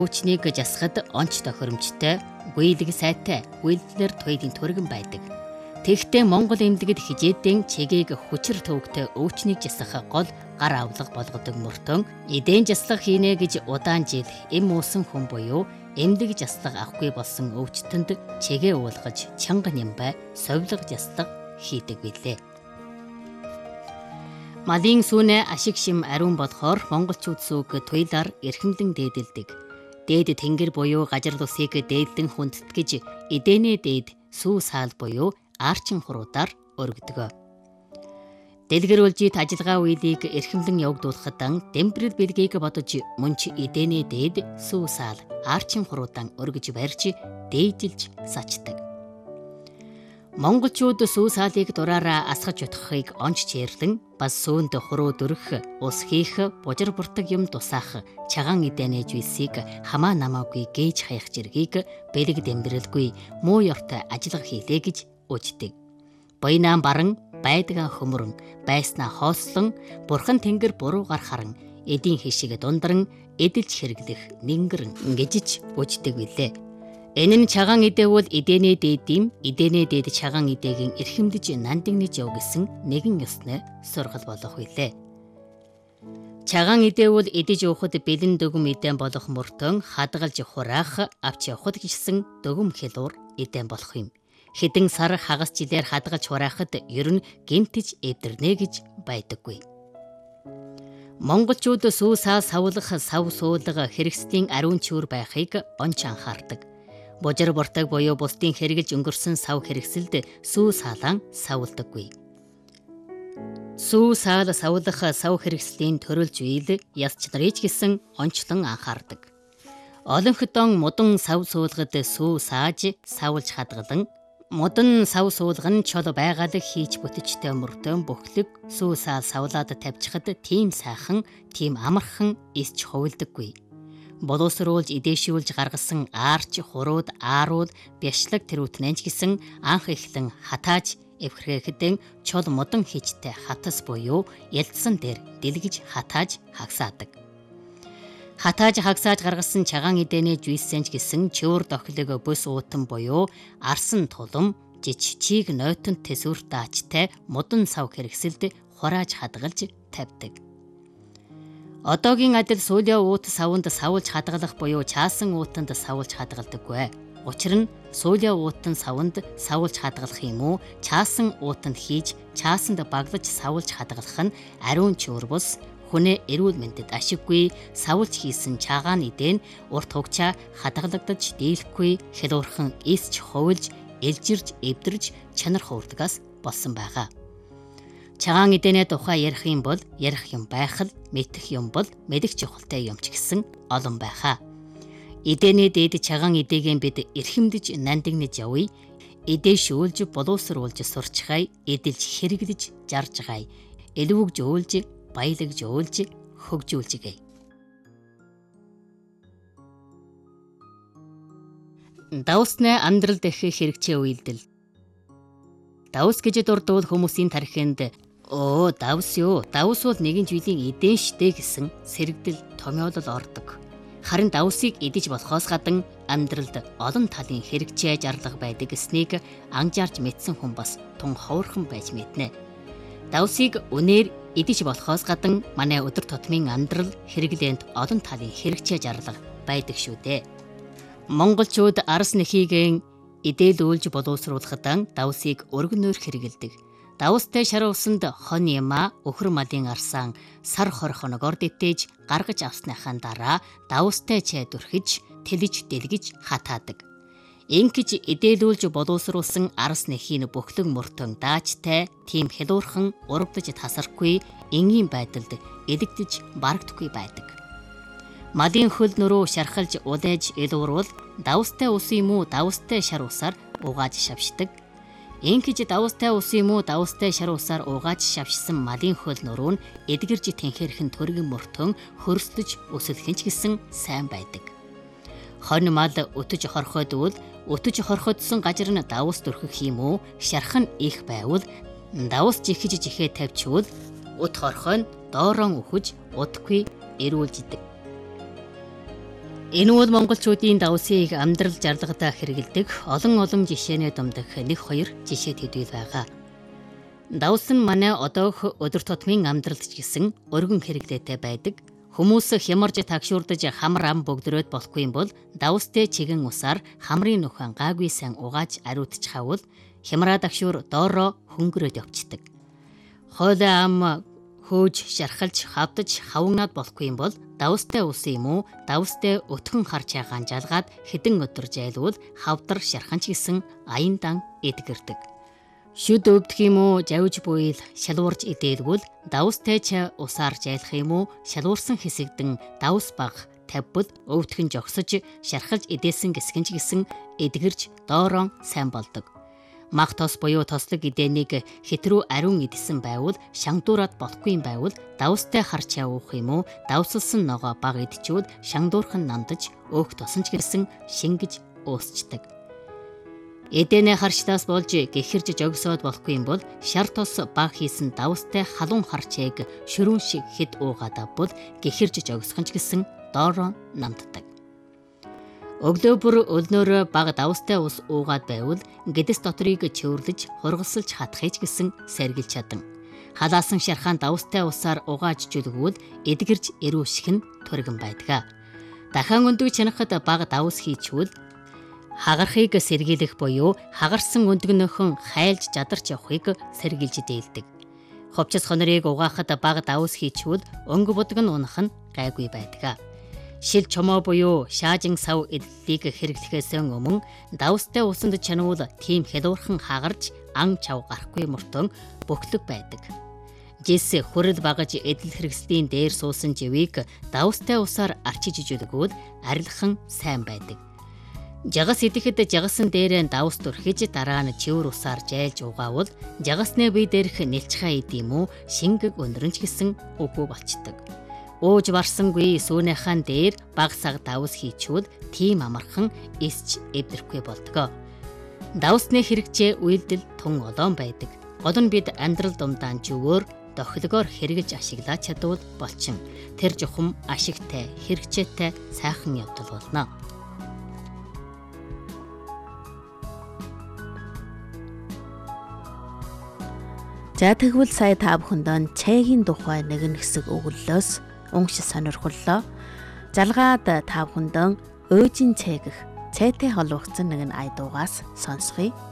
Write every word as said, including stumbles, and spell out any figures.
Өвчнийг жасахад онц тохиромжтой, гуйлэг сайтай, үйлдэлээр туйлын түргэн байдаг. Тэгэхдээ Монгол эмнэлэгт хижээдэн чигийг хүчээр төвөгтэй өвчнийг жасах гол гар авлага болгодог мөртөн эдэн жаслага хийнэ гэж удаан жил эм уусан хүн буюу эмнэлэг жаслага авахгүй болсон өвчтөнд чигээ уулгаж чанга нямбай совилго жаслага хийдэг билээ. Малын сүүнэ ашиг шим ариун болохоор монголчууд сүг туйлаар эрхэмлэн дээдэлдэг. Дээд тэнгэр буюу газар тусыг дээдлэн хүндэтгэж эдэнэ дээд сүү саал буюу арчин хуруудаар өргөдөг. Дэлгэрүүлжит ажиллагаа үйлийг эрхэмлэн явагдуулахад дембрэл бэлгийг бодож мөн ч эдэнэ дээд сүү саал арчин хуруудан өргөж барьж дээжилж сачдаг. Монголчууд сүү саалыг дураараа асгаж утгахыг онц чирлэн бас сүүнд хуруу дөрөх, ус хийх, бужир буртаг юм тусаах, чагаан эдэнэ жүйсийг хамаа намаагүй гээж хаях жиргийг бэлэг дембрэлгүй муу ёртой ажиллага хийлээ гэж үждэг. Буйнаан баран, байдгаа хөмөрөн, байснаа хоослон, бурхан тэнгэр буруугаар харан, эдийн хишиг дундран, эдэлж хэрэглэх нингэрэн гэж үждэг билээ. Энэ нь чагаан эдэвүүл эдэнэ дээдэм, эдэнэ дээд чагаан эдэгийн эрхэмлэж нандиннэж яв гэсэн нэгэн ёсны сургал болох билээ. Чагаан эдэвүүл эдэж уухад бэлэн дөгөм эдэн болох мөртөн хадгалж хураах, авч явахд гисэн дөгөм хэлуур эдэн болох юм. Хэдэн сар хагас жилээр хадгалж хураахад ер нь гэмтэж эвдэрнэ гэж байдаггүй. Монголчууд сүү саа савлах, сав суулга хэрэгслийн ариун чүр байхыг онч анхаардаг. Бужир буртаг буюу бусдын хэрэгжилж өнгөрсөн сав хэрэгсэлд сүү саалан савладаггүй. Сүү саал савлах сав хэрэгслийн төрөлж үйл яс чанарыг гэсэн онцлон анхаардаг. Олон хөтөн мудан сав суулгад сүү сааж савлж хадгалан мудан сав суулган чол байгаль хийж бүтчтэй мөртөн бөхлөг сүү саал савлаад тавьчихад тийм сайхан, тийм амархан исч хувилдаггүй. Боловсруулж эдээшүүлж гаргасан аарч, хурууд, ааруул, бяшлаг тэрүүтнэнч гэсэн анх эхлэн хатааж эвхрэхэдэн чул мудан хийчтэй хатас буюу ялдсан дээр дэлгэж хатааж хагсаадаг. Хатааж хагсааж гаргасан чагаан эдэнэ жүйсэнч гэсэн чөөр дохилог бүс уутан буюу арсан тулам жич чиг нойтон тэсвэр даачтай мудан сав хэрэгсэлд хурааж хадгалж тавьдаг. Одоогийн адил сүүлийн уут савнд савлж хадгалах буюу чаасан уутанд савлж хадгалдаггүй. Учир нь сүүлийн уутан савнд савлж хадгалах юм уу, чаасан уутанд хийж чаасанд баглаж савлж хадгалах нь ариун чөөр бус хүнээ эрүүл мэндэд ашиггүй савлж хийсэн чагаан эдэн урт хугацаа хадгалагдаж дийлэхгүй хэлуурхан исч хувилж элжирж эвдэрж чанар хуурдагаас болсон байгаа. Чагаан эдэнэ тухай ярих юм бол ярих юм байх л, мэдэх юм бол мэдэх чухалтай юм ч гэсэн олон байхаа. Эдэнэ дээд чагаан эдэгийн бид эрхэмдэж нандиннэж явъя. Эдээшүүлж боловсруулж сурчгай, эдэлж хэрэглэж жаржгай. Элвүгж өөлж, баялагж өөлж, хөгжүүлжгэй. Давсны амьдрал дэх хэрэгцээ үйлдэл. Давс гэж дурдвал хүмүүсийн тархинд "Оо, давс юу? Давс бол нэгэн жилийн эдэн штэ" гэсэн сэрэгдэл томьёолол ордог. Харин давсыг эдэж болохоос гадна амьдралд олон талын хэрэгцээ зарлага байдаг гэснийг анжаарч мэдсэн хүн бас тун ховорхон байж мэднэ. Давсыг үнээр эдэж болохоос гадна манай өдөр тутмын амьдрал хэрэглээнд олон талын хэрэгцээ зарлага байдаг шүү дээ. Монголчууд арс нэхийгэн эдээлүүлж боловсруулахад давсыг өргөнөөр хэрэгэлдэг. Давстай шар усанд хон яма, өхөр малын арсан, сар хор хоногоор дэтээж гаргаж авсныхаа дараа давстай чай дүрхэж, тэлж дэлгэж хатаадаг. Ингэж эдээлүүлж боловсруулсан арс нэхийн бөхлөг мөртөн даачтай, тийм хэлуурхан урагдж тасархгүй энгийн байдалд эдэгдэж барагдахгүй байдаг. Малын хөл нөрөө шархалж удээж элуурвал давстай ус юм уу, давстай шар усаар угааж шавшдаг. Ингэж давстай ус юм уу, давстай шар усаар угааж шавшсан малын хөл нөрөө нь эдгэрж тэнхэрхэн төргөн мөртөн хөрслөж өсөлхөнч гэсэн сайн байдаг. Хон мал өтөж хорхоод үл өтөж хорхоодсон газар нь давс дүрхэх юм уу, шархан их байвал давс жихэж жихээ тавьчвал ут хорхоо нь доорон өхөж удахгүй эрүүлждэг. Энэ бол монголчуудын давсыг амьдрал жаргалдаа хэрэгэлдэг олон олон жишээний дундах нэг хоёр жишээ төдий байгаа. Давс нь манай одоох өдөр тутмын амьдралд ч гэсэн өргөн хэрэглээтэй байдаг. Хүмүүс хямарж тагшуурдаж хамар ам бөгдрөөд болохгүй юм бол давстэй чигэн усаар хамрын нөхөн гаагүй сайн угааж ариутж хавал хямраа тагшуур доороо хөнгөрөөд явцдаг. Хойлоо ам хөөж шархалж хавдаж хавнаад болохгүй юм бол давстай ус юм уу давстай өтгөн харж ягаан жалгаад хэдэн өдөр жайлвал хавдар шархан ч гэсэн аян дан эдгэрдэг. Шүд өвдөх юм уу завж буйл шалуурж идээлгүүл давстай ч усаар жайлах юм уу шалуурсан хэсэгдэн давс баг тавьбал өвдгөн жогсож шархалж идээсэн гисгэн ч гэсэн эдгэрж доорон сайн болдог. Мах тос буюу тослог эдэнийг хэтрүү ариун идсэн байвал шангадуураад болохгүй юм байвал давстай харч явах юм уу давсалсан ногоо баг идчихвэл шангадуурхан намдаж өөх тосон ч гэсэн шингэж уусчдаг. Эдэнэ харчлаас болж гэхэрж жогсоод болохгүй юм бол шар тос баг хийсэн давстай халуун харчээг шөрүүн шиг хэд уугаад авбал гэхэрж жогсхон ч гэсэн доороо намддаг. Өглөө бүр өлнөөр баг давстай ус уугаад байвал гэдэс дотрыг чөвөрлөж хургалсалж хатахыч гэсэн сэргийлж чадан. Халаасан шархаан давстай усаар угааж жүлгүүл эдгэрж эрүүших нь түргэн байдаг. Дахин өндөг чанахад баг давс хийчвэл хагархыг сэргийлэх буюу хагарсан өндөг нөхөн хайлж жадарч явахыг сэргийлж дээлдэг. Ховчс хонорыг угаахад баг давс хийчвэл өнгө будаг нь унах нь гайгүй байдаг. Шил чомоо буюу шаажин сав эдлийг хэрэглэхээс өмнө давстай усанд чануул тийм хялуурхан хагарч ан чав гарахгүй мөртөн бөглөг байдаг. Жис хүрэл багаж эдэл хэрэгслийн дээр суусан живийг давстай усаар арчиж ижүүлгүүд арилхан сайн байдаг. Жагас идэхэд жагасан дээрээ давс дүрхэж дараа нь чивэр усаар жайлж угаавал жагасны бие дээрх нэлчхаа идэм үү шингэг өнөрөнч гэсэн үгүй болчдөг. Ууж барсангүй сүүнийхэн дээр баг саг давс хийчвэл тийм амархан эсч эвдэрхгүй болдог. Давсны хэрэгцээ үйлдэл тун олоон байдаг. Гол нь бид амьдрал дундаа зүгөөр дохилгоор хэрэгжилж ашиглаж чадвал болчин. Тэр жухам ашигтай, хэрэгцээтэй сайхан явдал болно. За тэгвэл сая та бүхэнд чайгийн тухай нэгэн хэсэг өгүүллөөс уншиж сонирхоллоо. Жалгаад та бүхэнд өөжин цай гэх цайтай холбогдсон нэгэн ая дуугаас сонсгоё.